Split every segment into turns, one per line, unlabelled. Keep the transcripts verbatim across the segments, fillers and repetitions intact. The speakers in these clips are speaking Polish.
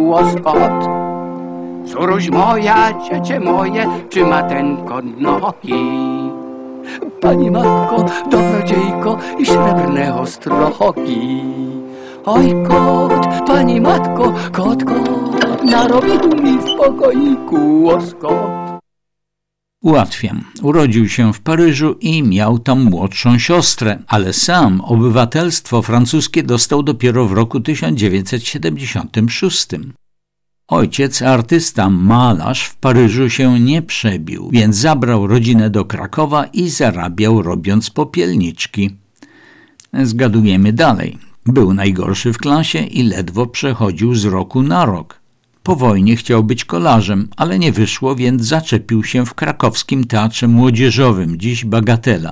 łoskot. Córuś moja, dziecię moje, czy ma ten kot nogi? Pani matko, dobrodziejko i srebrne ostrogi. Oj kot, pani matko, kot, kot, narobił mi w pokoiku łoskot.
Ułatwiam. Urodził się w Paryżu i miał tam młodszą siostrę, ale sam obywatelstwo francuskie dostał dopiero w roku tysiąc dziewięćset siedemdziesiątym szóstym. Ojciec, artysta, malarz, w Paryżu się nie przebił, więc zabrał rodzinę do Krakowa i zarabiał, robiąc popielniczki. Zgadujemy dalej. Był najgorszy w klasie i ledwo przechodził z roku na rok. Po wojnie chciał być kolarzem, ale nie wyszło, więc zaczepił się w krakowskim teatrze młodzieżowym, dziś Bagatela.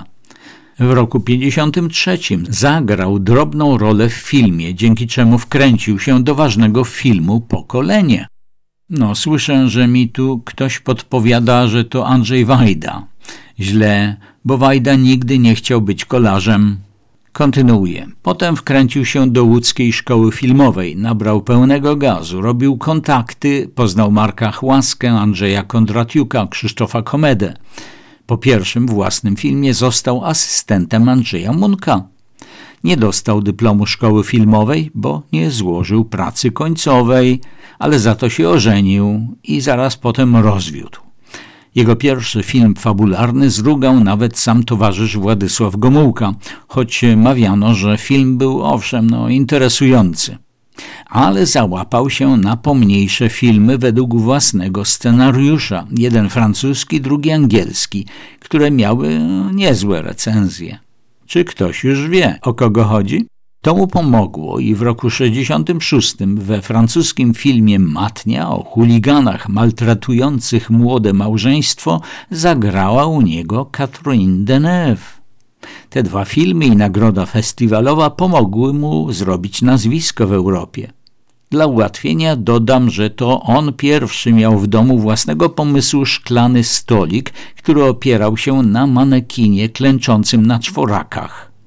W roku pięćdziesiątym trzecim zagrał drobną rolę w filmie, dzięki czemu wkręcił się do ważnego filmu Pokolenie. No, słyszę, że mi tu ktoś podpowiada, że to Andrzej Wajda. Źle, bo Wajda nigdy nie chciał być kolarzem. Kontynuuję. Potem wkręcił się do łódzkiej szkoły filmowej, nabrał pełnego gazu, robił kontakty, poznał Marka Chłaskę, Andrzeja Kondratiuka, Krzysztofa Komedę. Po pierwszym własnym filmie został asystentem Andrzeja Munka. Nie dostał dyplomu szkoły filmowej, bo nie złożył pracy końcowej, ale za to się ożenił i zaraz potem rozwiódł. Jego pierwszy film fabularny zrugał nawet sam towarzysz Władysław Gomułka, choć mawiano, że film był owszem no, interesujący. Ale załapał się na pomniejsze filmy według własnego scenariusza, jeden francuski, drugi angielski, które miały niezłe recenzje. Czy ktoś już wie, o kogo chodzi? To mu pomogło i w roku sześćdziesiątym szóstym we francuskim filmie Matnia o chuliganach maltretujących młode małżeństwo zagrała u niego Catherine Deneuve. Te dwa filmy i nagroda festiwalowa pomogły mu zrobić nazwisko w Europie. Dla ułatwienia dodam, że to on pierwszy miał w domu własnego pomysłu szklany stolik, który opierał się na manekinie klęczącym na czworakach.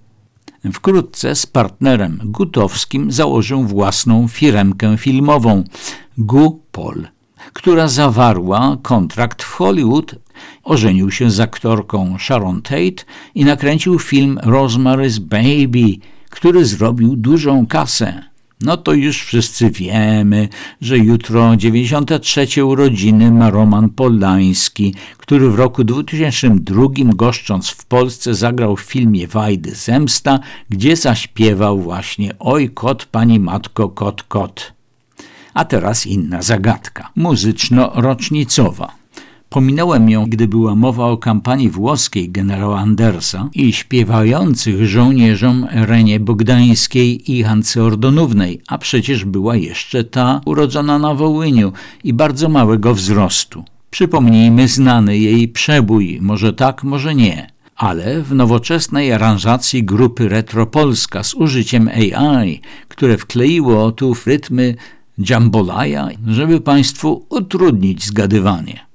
Wkrótce z partnerem Gutowskim założył własną firmkę filmową Gu-Pol, która zawarła kontrakt w Hollywood, ożenił się z aktorką Sharon Tate i nakręcił film Rosemary's Baby, który zrobił dużą kasę. No to już wszyscy wiemy, że jutro dziewięćdziesiąte trzecie urodziny ma Roman Polański, który w roku dwutysięcznym drugim goszcząc w Polsce zagrał w filmie Wajdy Zemsta, gdzie zaśpiewał właśnie Oj kot, pani matko, kot, kot. A teraz inna zagadka, muzyczno-rocznicowa. Pominąłem ją, gdy była mowa o kampanii włoskiej generała Andersa i śpiewających żołnierzom Renie Bogdańskiej i Hance Ordonównej, a przecież była jeszcze ta urodzona na Wołyniu i bardzo małego wzrostu. Przypomnijmy znany jej przebój, może tak, może nie, ale w nowoczesnej aranżacji grupy Retro Polska z użyciem A I, które wkleiło tu w rytmy Jambolaya, żeby Państwu utrudnić zgadywanie.